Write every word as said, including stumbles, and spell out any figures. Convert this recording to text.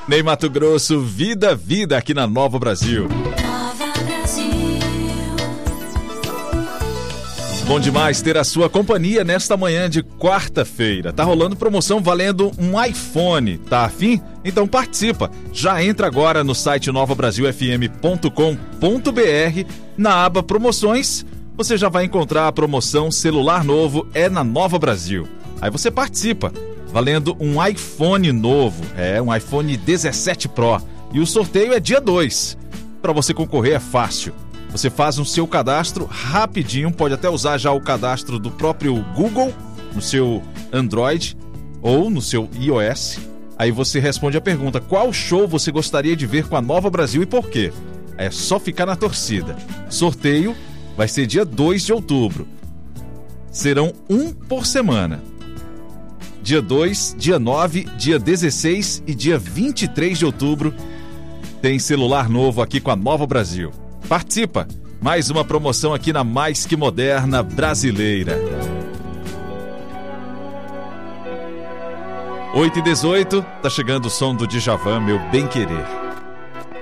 Ney Mato Grosso, Vida, Vida aqui na Nova Brasil. Nova Brasil. Bom demais ter a sua companhia nesta manhã de quarta-feira. Tá rolando promoção valendo um iPhone. Tá afim? Então participa. Já entra agora no site nova brasil f m ponto com ponto b r. Na aba Promoções, você já vai encontrar a promoção Celular Novo é na Nova Brasil. Aí você participa, valendo um iPhone novo. É, um iPhone dezessete Pro. E o sorteio é dia dois. Para você concorrer é fácil. Você faz um seu cadastro rapidinho, pode até usar já o cadastro do próprio Google no seu Android ou no seu iOS. Aí você responde a pergunta: qual show você gostaria de ver com a Nova Brasil e por quê? É só ficar na torcida. Sorteio vai ser dia dois de outubro. Serão um por semana. Dia dois, dia nove, dia dezesseis e dia vinte e três de outubro tem celular novo aqui com a Nova Brasil. Participa! Mais uma promoção aqui na Mais Que Moderna Brasileira. oito e dezoito, tá chegando o som do Djavan, Meu Bem Querer.